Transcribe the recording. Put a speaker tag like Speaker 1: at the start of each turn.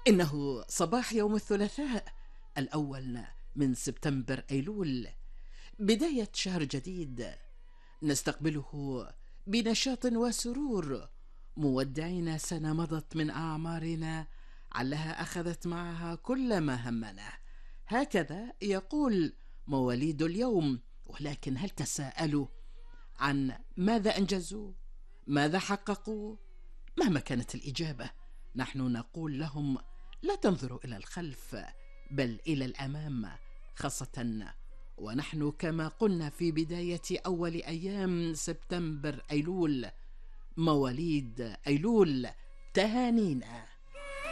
Speaker 1: إنه صباح يوم الثلاثاء 1 من سبتمبر أيلول، بداية شهر جديد نستقبله بنشاط وسرور، مودعين سنة مضت من أعمارنا علها أخذت معها كل ما همنا. هكذا يقول مواليد اليوم. ولكن هل تساءلوا عن ماذا أنجزوا؟ ماذا حققوا؟ مهما كانت الإجابة نحن نقول لهم لا تنظروا إلى الخلف بل إلى الأمام، خاصة ونحن كما قلنا في بداية أول أيام سبتمبر أيلول، مواليد أيلول، تهانينا.